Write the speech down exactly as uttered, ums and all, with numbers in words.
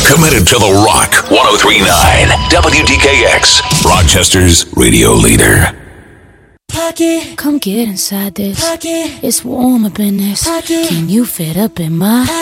Committed to the Rock. ten thirty-nine W D K X. Rochester's radio leader. Come get inside this. It's warm up in this. Can you fit up in my